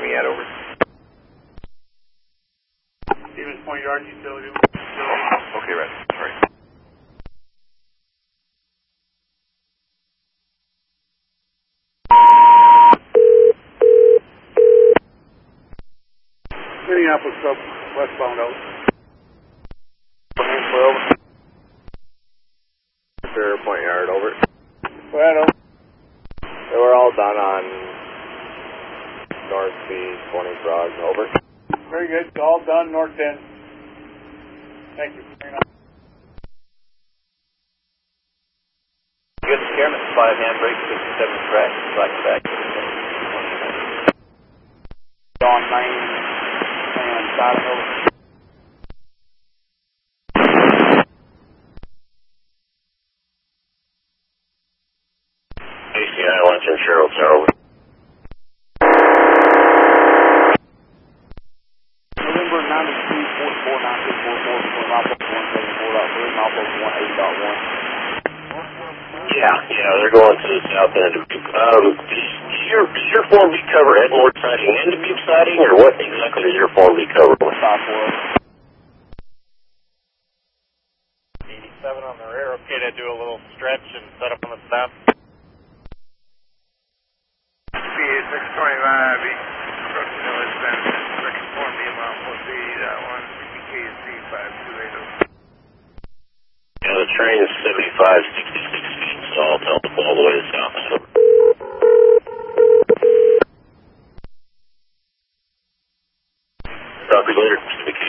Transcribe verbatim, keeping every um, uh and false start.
me at, over. Stevens Point Yard Utility. Okay, right. Sorry. Minneapolis Sub, westbound out. twelve. Fair Point Yard, over. Go ahead, over. They were all done on North C twenty Frog, over. Very good. All done, North ten. Thank you. Very nice. Good Scareman, five handbrake, fifty-seven crash, black back. On nine and side over. A C I lunch and Cheryl, sir, over. November ninety-two, forty-four, nine six four four, milepost one seven four point three, milepost one eight point one. Yeah, yeah, they're going to the south end of Dubuque. Um, does your, does your Form B cover Edmore siding and Dubuque siding, or what exactly does your Form B cover? five four. eighty-seven on the rear, okay to do a little stretch and set up on the stop. P A six twenty-five, construction of this benefit, second Form B amount plus eighty dot one, B K C five two eight zero. Yeah, the train is seventy-five, sixty-six feet, so I'll tell them all the way to south end. Copy later,